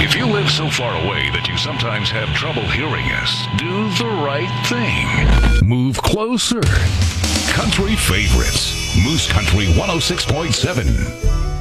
If you live so far away that you sometimes have trouble hearing us, do the right thing. Move closer. Country favorites. Moose Country 106.7.